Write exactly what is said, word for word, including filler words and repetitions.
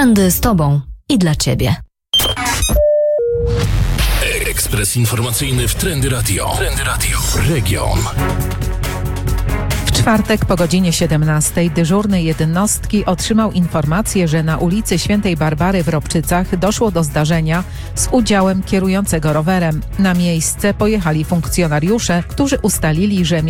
Tędy z Tobą i dla Ciebie. Ekspres informacyjny w Trendy Radio. Trendy Radio. Region. W czwartek po godzinie siedemnastej dyżurny jednostki otrzymał informację, że na ulicy Świętej Barbary w Robczycach doszło do zdarzenia z udziałem kierującego rowerem. Na miejsce pojechali funkcjonariusze, którzy ustalili, że